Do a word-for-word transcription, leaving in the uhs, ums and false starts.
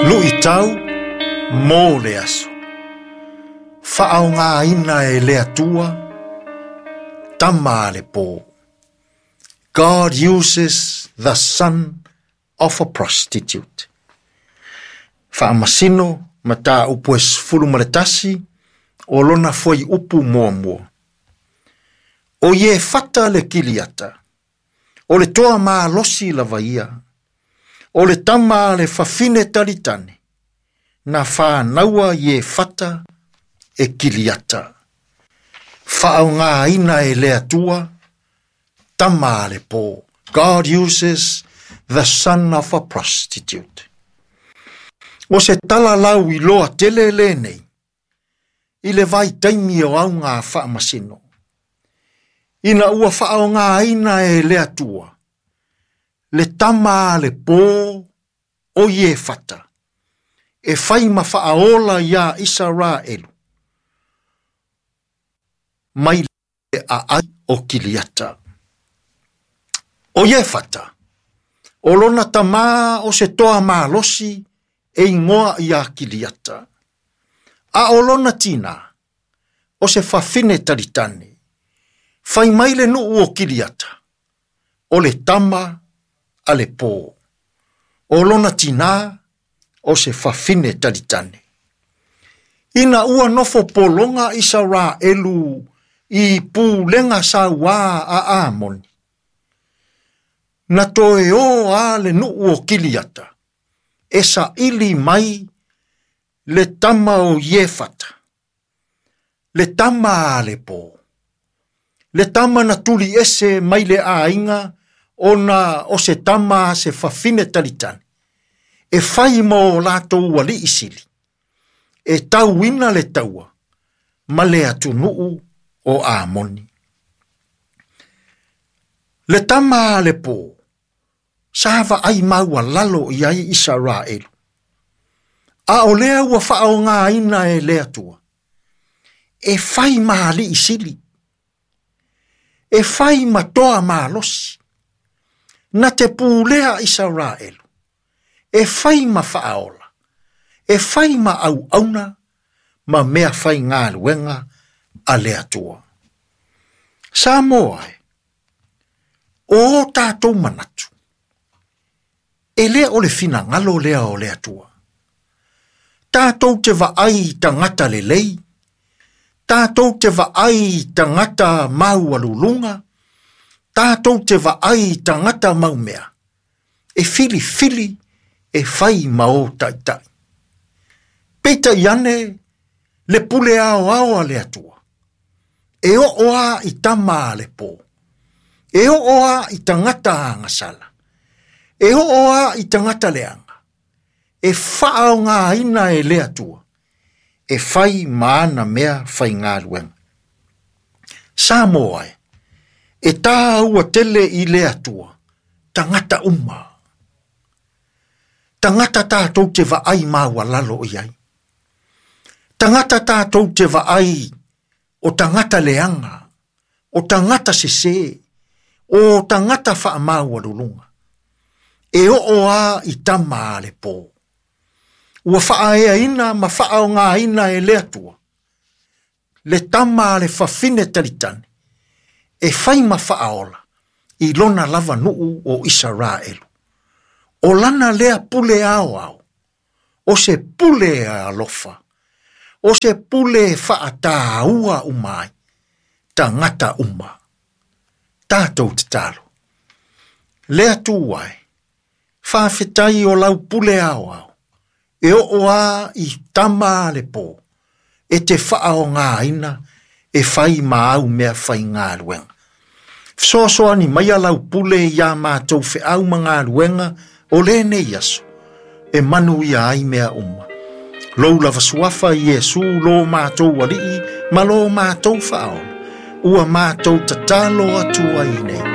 Lui tau, mō le aso. Whaau ngā ina e le atua, tama le pō. God uses the son of a prostitute. Whaamasino ma tā upu e sfulu maletasi, o lona foi upu mua mua. O ye fata le kiliata, o le toa maa losi la vaia, o le tama le fafine talitane, na wha naua ye fata e kiliata. Whaau ngā ina e le atua, tama le pō. God uses the son of a prostitute. O se tala lau i loa tele le nei, i le vai taimi o au ngā whaamasino. Ina ua whaau ngā ina e le atua, le tama le pō o ye fata, e whai ma whaaola ia Israelu, mai le a ai o kiliata. O ye fata, o lona tama o se toa malosi e ingoa ia kiliata. A o lona tina, o se whawhine taritane, whai mai le nuu o kiliata, o le tama a le pō. O lona tina, o se whawhine taritane. Ina ua nofo polonga Israelu i pūlenga sa wā a Amoni. Na toe o a le nuu o kiliata, e sa ili mai le tama o yefata, le tama a le pō. Le tama na tuli ese mai le a inga o na o se tama se whawhine taritane. E whai mo lato wali isili. E tau ina le taua, ma le atu nuu o Amoni. Le tama le pō, sāwa ai maua lalo i ai Israelu. A o lea ua whaau ngā ina e lea tua. E whai maali isili. E whai matoa malosi. Na te pūlea Israelu. E whai ma whaaola. E whai ma au auna, ma mea whai ngā luenga a lea tua. Sā moai, o tātou manatu. E lea o le fina ngalo lea o lea tua. Tātou te vaai tangata le lei. Tātou te vaai tangata mau alulunga. Tātou te vaai tangata mau mea. E fili fili e whai mao tai tai. Peita iane le pule ao ao a lea tua. E o oa i tama le pō. E o oa i tangata angasala. E o oa i tangata leanga. E whaau ngā ina e lea tua. E whai maana mea whai ngā luenga. Sā moai, e tā ua tele i lea tua, tangata umma. Tangata tātou te vaai māua lalo i ai. Tangata tātou te vaai o tangata leanga, o tangata sese, o tangata wha māua lulunga. E o oa i tama le pō. Ua wha ea ina ma wha o ngā ina e lea tua. Le tama le whawhine taritane. E whai ma wha ola i lona lava nuu o Israelu. O lana lea pule ao ao. O se pule a lofa. O se pule wha tā ua umai. Ta ngata uma. Tātou te talo. Lea tuai. Whawhetai o lau pule ao ao. E o oa i tama le pō. E te whaao ngā ina. E whai maau mea whai ngā luenga. Fsoasoa ni mai a lau pule i a mātou whiau ma ngā luenga. O le ne yaso. E manu i a ai mea uma. Lou lava suafa i Yesu lo mātou walii. Ma lo mātou whaao. Ua mātou tatalo atua i nei.